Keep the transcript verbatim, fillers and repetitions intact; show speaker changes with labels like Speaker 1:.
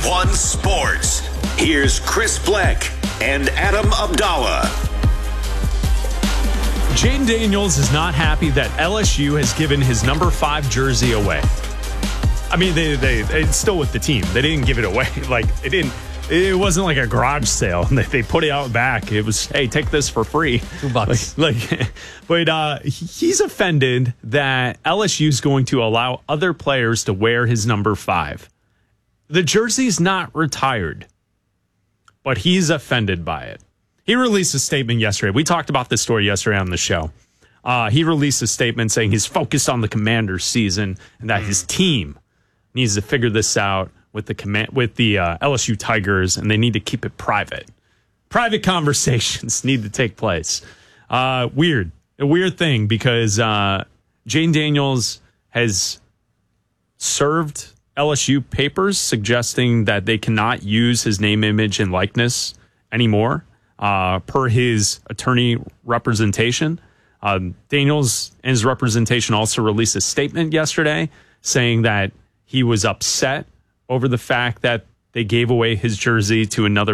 Speaker 1: one Sports. Here's Chris Bleck and Adam Abdallah.
Speaker 2: Jayden Daniels is not happy that L S U has given his number five jersey away. I mean, they, they, it's still with the team. They didn't give it away. Like, it didn't. It wasn't like a garage sale. They, they put it out back. It was, hey, take this for free.
Speaker 3: Two bucks.
Speaker 2: Like, like but uh, he's offended that L S U is going to allow other players to wear his number five. The jersey's not retired, but he's offended by it. He released a statement yesterday. We talked about this story yesterday on the show. Uh, he released a statement saying he's focused on the Commanders season and that his team needs to figure this out with the command with the uh, L S U Tigers, and they need to keep it private. Private conversations need to take place. Uh, weird, a weird thing because uh, Jayden Daniels has served L S U papers suggesting that they cannot use his name, image, and likeness anymore, uh, per his attorney representation. Um, Daniels and his representation also released a statement yesterday saying that he was upset over the fact that they gave away his jersey to another